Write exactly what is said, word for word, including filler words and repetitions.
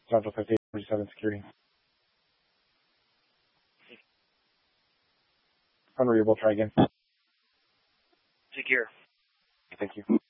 Central fifty-eight forty-seven security. Unreadable, try again. Take care. Thank you.